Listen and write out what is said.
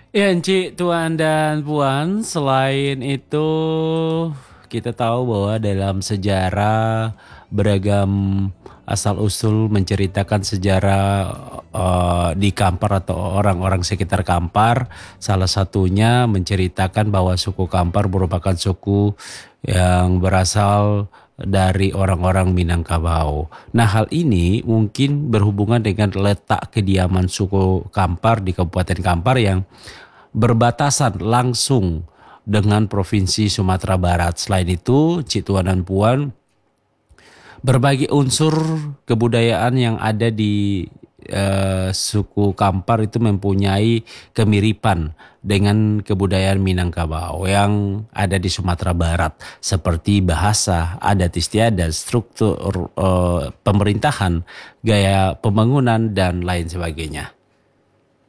Ya, Enci, Tuan dan Puan, selain itu kita tahu bahwa dalam sejarah beragam asal-usul menceritakan sejarah di Kampar atau orang-orang sekitar Kampar. Salah satunya menceritakan bahwa suku Kampar merupakan suku yang berasal dari orang-orang Minangkabau. Nah, hal ini mungkin berhubungan dengan letak kediaman suku Kampar di Kabupaten Kampar yang berbatasan langsung dengan Provinsi Sumatera Barat. Selain itu, Cik Tuan dan Puan, berbagai unsur kebudayaan yang ada di suku Kampar itu mempunyai kemiripan dengan kebudayaan Minangkabau yang ada di Sumatera Barat, seperti bahasa, adat istiadat, struktur pemerintahan, gaya pembangunan dan lain sebagainya.